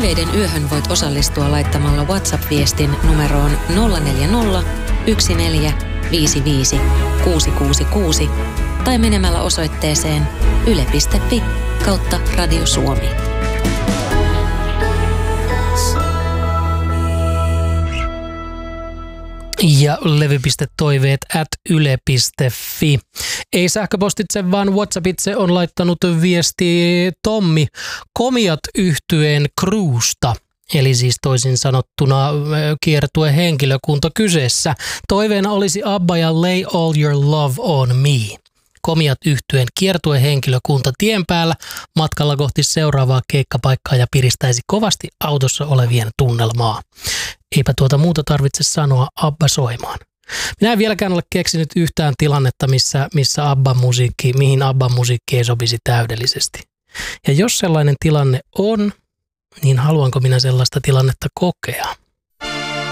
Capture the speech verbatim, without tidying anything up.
Taiteiden yöhön voit osallistua laittamalla WhatsApp-viestin numeroon nolla neljä nolla, yksi neljä, viisi viisi, kuusi kuusi kuusi tai menemällä osoitteeseen yle piste fi kautta Radio Suomi. Ja levy.toiveet at yle piste fi. Ei sähköpostitse, vaan WhatsAppitse on laittanut viesti Tommi Komiat -yhtyeen Crewsta. Eli siis toisin sanottuna kiertue henkilökunta kyseessä. Toiveena olisi ABBA ja Lay All Your Love On Me. Komiat -yhtyeen kiertue henkilökunta tien päällä matkalla kohti seuraavaa keikkapaikkaa ja piristäisi kovasti autossa olevien tunnelmaa. Eipä tuota muuta tarvitse sanoa, ABBA soimaan. Minä en vieläkään ole keksinyt yhtään tilannetta, missä, missä ABBA-musiikki, mihin ABBA-musiikki ei sopisi täydellisesti. Ja jos sellainen tilanne on, niin haluanko minä sellaista tilannetta kokea?